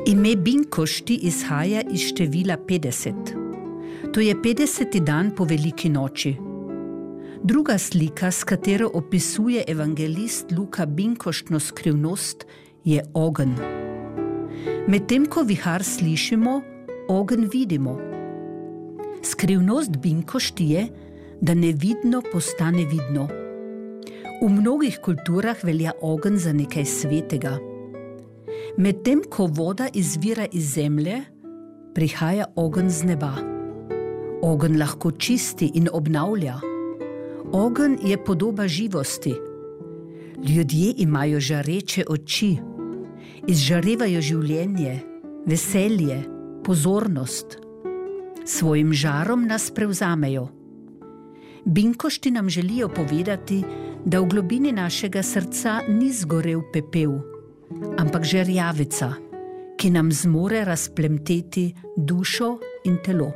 Ime Binkošti izhaja iz števila 50. To je 50. dan po veliki noči. Druga slika, s katero opisuje evangelist Luka Binkoštno skrivnost, je ogenj. Medtem ko vihar slišimo, ogenj vidimo. Skrivnost Binkošti je, da nevidno postane vidno. V mnogih kulturah velja ogenj za nekaj svetega. Medtem ko voda izvira iz zemlje, prihaja ogenj z neba. Ogenj lahko čisti in obnavlja. Ogenj je podoba živosti. Ljudje imajo žareče oči, izžarevajo življenje, veselje, pozornost. Svojim žarom nas prevzamejo. Binkošti nam želijo povedati, da v globini našega srca ni zgorel pepel, ampak žerjavica, ki nam zmore razplemteti dušo in telo.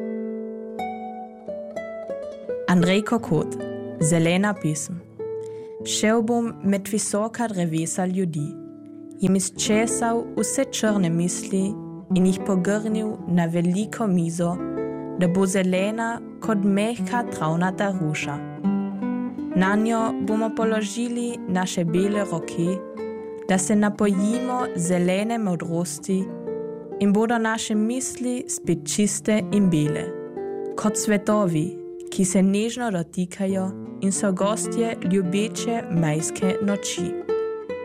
Andrej Kokot, Zelena pisem. Šel bom med visoka drevesa ljudi, jim izčesal vse črne misli in jih pogrnil na veliko mizo, da bo zelena kot mehka travnata ruša. Na njo bomo položili naše bele roke, da se napojimo zelene modrosti in bodo naše misli spet čiste in bele, kot cvetovi, ki se nežno dotikajo in so gostje ljubeče majske noči.